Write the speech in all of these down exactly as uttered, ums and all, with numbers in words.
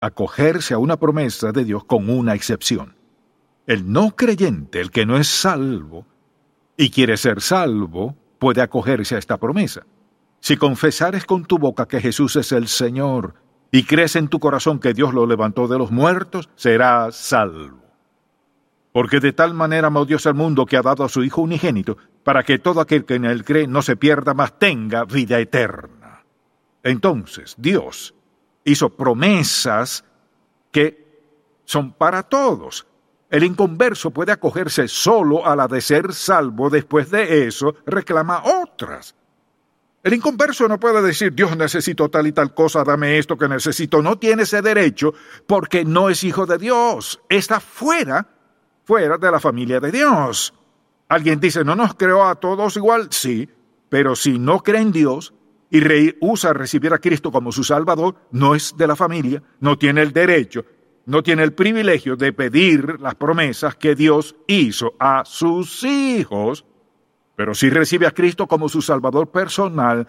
acogerse a una promesa de Dios con una excepción. El no creyente, el que no es salvo y quiere ser salvo, puede acogerse a esta promesa. Si confesares con tu boca que Jesús es el Señor y crees en tu corazón que Dios lo levantó de los muertos, serás salvo. Porque de tal manera amó Dios al mundo que ha dado a su Hijo unigénito, para que todo aquel que en él cree no se pierda, mas tenga vida eterna. Entonces, Dios hizo promesas que son para todos. El inconverso puede acogerse solo a la de ser salvo, después de eso reclama otras. El inconverso no puede decir, Dios, necesito tal y tal cosa, dame esto que necesito. No tiene ese derecho porque no es hijo de Dios. Está fuera, fuera de la familia de Dios. Alguien dice, ¿no nos creó a todos igual? Sí, pero si no cree en Dios y rehúsa recibir a Cristo como su Salvador, no es de la familia, no tiene el derecho, no tiene el privilegio de pedir las promesas que Dios hizo a sus hijos. Pero si recibe a Cristo como su Salvador personal,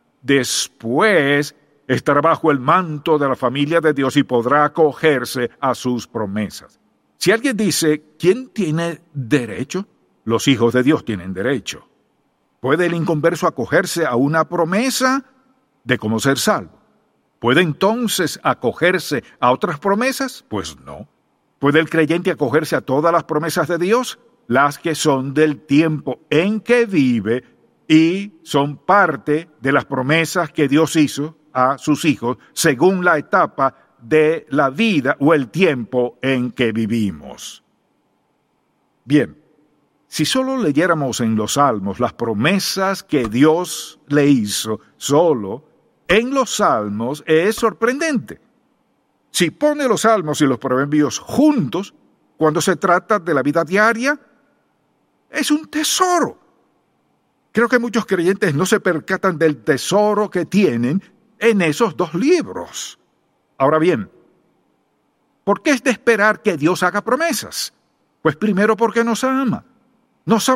después estará bajo el manto de la familia de Dios y podrá acogerse a sus promesas. Si alguien dice, ¿quién tiene derecho? Los hijos de Dios tienen derecho. ¿Puede el inconverso acogerse a una promesa de cómo ser salvo? ¿Puede entonces acogerse a otras promesas? Pues no. ¿Puede el creyente acogerse a todas las promesas de Dios? Las que son del tiempo en que vive y son parte de las promesas que Dios hizo a sus hijos según la etapa de la vida o el tiempo en que vivimos. Bien, si solo leyéramos en los Salmos las promesas que Dios le hizo solo en los Salmos, es sorprendente. Si pone los Salmos y los Proverbios juntos, cuando se trata de la vida diaria, es un tesoro. Creo que muchos creyentes no se percatan del tesoro que tienen en esos dos libros. Ahora bien, ¿por qué es de esperar que Dios haga promesas? Pues primero porque nos ama. Nos ama